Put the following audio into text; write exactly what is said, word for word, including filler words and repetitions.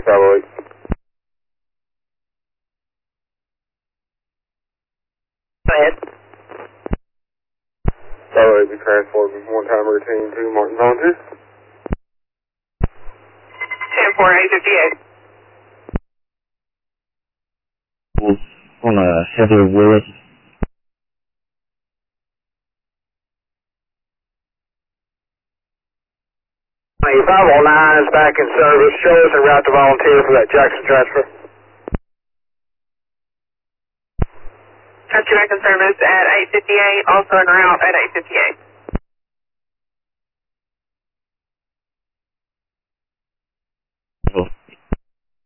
five oh eight. Go ahead. five oh eight, be transported one time routine to Martin Volunteer. ten four eight fifty-eight. On a Heather Willis. five oh nine is back in service. Show us en route to Volunteer for that Jackson transfer. Country back in service at eight fifty-eight, also en route at eight fifty-eight.